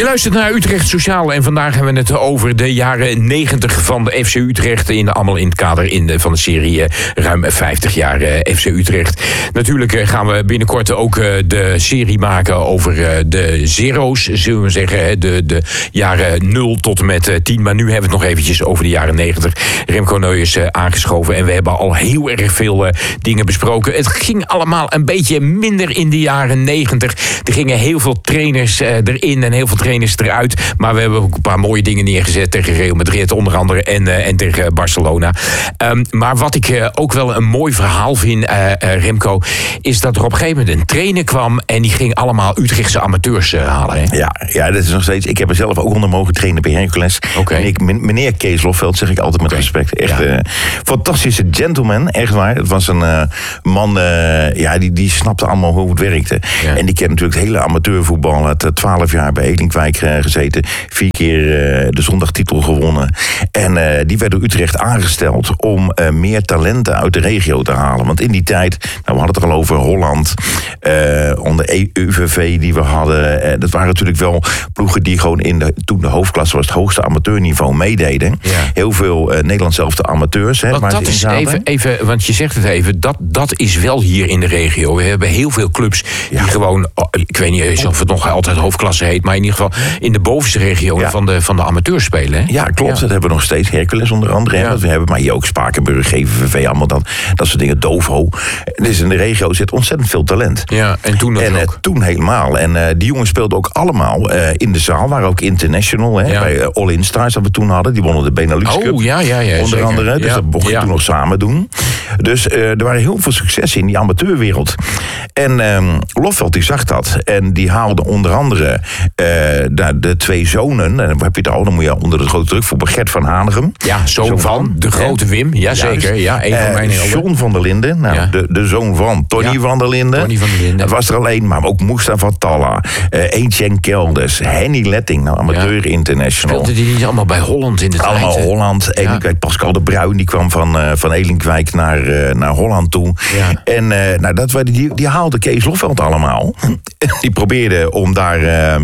Je luistert naar Utrecht Sociaal en vandaag hebben we het over de jaren 90 van de FC Utrecht. Allemaal in het kader van de serie ruim 50 jaar FC Utrecht. Natuurlijk gaan we binnenkort ook de serie maken over de zero's, zullen we zeggen. De jaren 0 tot en met 10. Maar nu hebben we het nog eventjes over de jaren 90. Remco Neu is aangeschoven en we hebben al heel erg veel dingen besproken. Het ging allemaal een beetje minder in de jaren 90. Er gingen heel veel trainers erin en heel veel trainers eruit. Maar we hebben ook een paar mooie dingen neergezet tegen Real Madrid onder andere en tegen Barcelona. Maar wat ik ook wel een mooi verhaal vind, Remco, is dat er op een gegeven moment een trainer kwam en die ging allemaal Utrechtse amateurs halen. Hè? Ja, dat is nog steeds. Ik heb er zelf ook onder mogen trainen bij Hercules. Okay. Meneer Kees Lofveld, zeg ik altijd met respect. Echt fantastische gentleman, echt waar. Het was een man, die snapte allemaal hoe het werkte. Ja. En die kent natuurlijk het hele amateurvoetbal. Het 12 jaar bij Elinkwijk gezeten. 4 keer de zondagtitel gewonnen. En die werd door Utrecht aangesteld om meer talenten uit de regio te halen. Want in die tijd, we hadden het er al over Holland, onder UVV die we hadden. Dat waren natuurlijk wel ploegen die gewoon toen de hoofdklasse was, het hoogste amateurniveau meededen. Ja. Heel veel Nederlands zelfde amateurs. Want dat is even, want je zegt het even, dat is wel hier in de regio. We hebben heel veel clubs die gewoon, ik weet niet of het nog altijd hoofdklasse heet, maar in ieder geval in de bovenste regionen van de amateurs spelen. Hè? Ja, klopt. Dat hebben we nog steeds. Hercules onder andere. Ja. We hebben, maar hier ook Spakenburg, GVV, allemaal dat soort dingen. Dovo. Dus in de regio zit ontzettend veel talent. Ja, en toen ook. Toen helemaal. En die jongens speelden ook allemaal in de zaal. Waren ook international. Hè, bij All-In Stars dat we toen hadden. Die wonnen de Benelux Cup. Onder zeker. Andere. Dus dat mocht je toen nog samen doen. Dus er waren heel veel successen in die amateurwereld. En Lofveld die zag dat. En die haalde onder andere de 2 zonen. En dan heb je het al. Dan moet je onder de grote druk voor Gert van Hanegem. Ja, zoon van de grote Wim. Jazeker. Ja, een van mijn John van der Linden. De zoon van Tony van der Linden. Dat was er alleen. Maar ook Mustafa Talla. Etienne Kelders. Henny Letting. Amateur international. Speelde die niet allemaal bij Holland in de tijd? Allemaal Holland. Elinkwijk, Pascal de Bruin. Die kwam van Elinkwijk naar Holland toe. Ja. En die haalde Kees Lofveld allemaal. Die probeerde om daar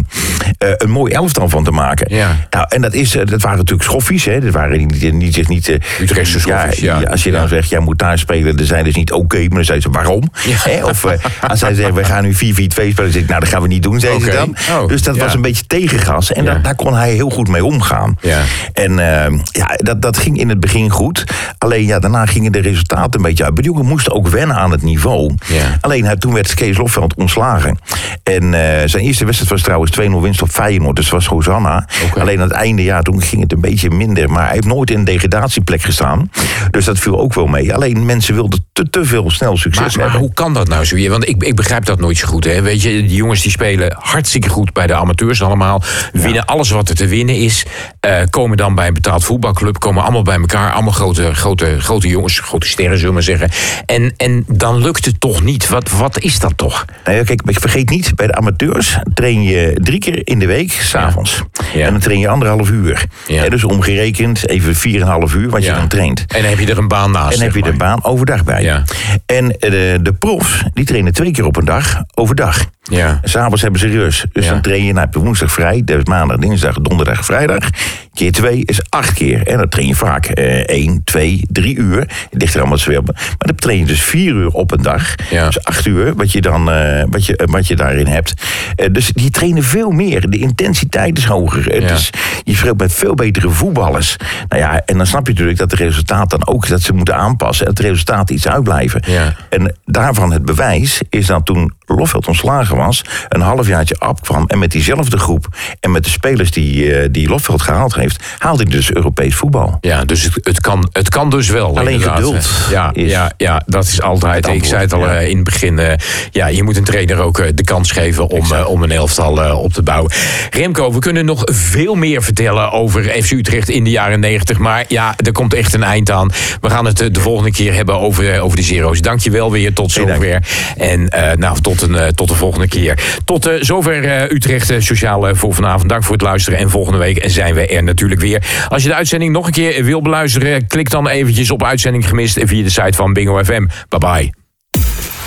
een mooi elftal van te maken. Ja. En dat waren natuurlijk schoffies. Hè. Dat waren niet Utrechtse schoffies. Ja, als je dan zegt, jij moet daar spelen, dan zijn dus niet oké, maar dan zeiden ze, waarom? Ja. Of als zij zeggen, we gaan nu 4-4-2 spelen, dan zeg ik, dat gaan we niet doen, zeiden ze dan. Dus dat was een beetje tegengas. En daar kon hij heel goed mee omgaan. Ja. En dat ging in het begin goed. Alleen daarna gingen de resultaten een beetje uit. Maar die jongen moest ook wennen aan het niveau. Ja. Alleen toen werd Kees Lofveld ontslagen. En zijn eerste wedstrijd was trouwens 2-0 winst op Feyenoord. Dus was Hosanna. Okay. Alleen aan het einde, toen ging het een beetje minder. Maar hij heeft nooit in een degradatieplek gestaan. Dus dat viel ook wel mee. Alleen mensen wilden te veel snel succes hebben. Maar hoe kan dat nou zo weer? Want ik begrijp dat nooit zo goed. Hè? Weet je, die jongens die spelen hartstikke goed bij de amateurs allemaal. Winnen alles wat er te winnen is. Komen dan bij een betaald voetbalclub. Komen allemaal bij elkaar. Allemaal grote jongens. Grote sterren, zullen we maar zeggen. En dan lukt het toch niet. Wat is dat toch? Nou ja, kijk, vergeet niet. Bij de amateurs train je 3 keer in de week, 's avonds. Ja. En dan train je 1,5 uur. Ja. En dus omgerekend even 4,5 uur wat je dan traint. En dan heb je er een baan naast. En dan heb je er een baan overdag bij. Ja. En de profs, die trainen 2 keer op een dag overdag. Ja. S'avonds hebben ze rust. Dus dan train je op woensdag vrij. Dus maandag, dinsdag, donderdag, vrijdag. Keer 2 is 8 keer. En dan train je vaak 1, 2, 3 uur. Het ligt er allemaal zwemmen. Maar dan train je dus 4 uur op een dag. Ja. Dus 8 uur wat je daarin hebt. Dus die trainen veel meer. De intensiteit is hoger. Dus je speelt met veel betere voetballers. En dan snap je natuurlijk dat de resultaat dan ook dat ze moeten aanpassen. En het resultaat iets uitblijven. Ja. En daarvan het bewijs is dat toen Lofveld ontslagen was, een halfjaartje afkwam en met diezelfde groep en met de spelers die Lofveld gehaald heeft, haalde hij dus Europees voetbal. Ja, dus het kan dus wel. Alleen geduld. Ja, dat is altijd. Ik zei het al in het begin. Je moet een trainer ook de kans geven om een elftal op te bouwen. Remco, we kunnen nog veel meer vertellen over FC Utrecht in de jaren 90. Maar er komt echt een eind aan. We gaan het de volgende keer hebben over de zero's. Dank je wel weer. Tot zover. En tot de volgende keer. Tot zover Utrecht Sociaal voor vanavond. Dank voor het luisteren. En volgende week zijn we er natuurlijk weer. Als je de uitzending nog een keer wil beluisteren, klik dan eventjes op Uitzending Gemist via de site van Bingo FM. Bye bye.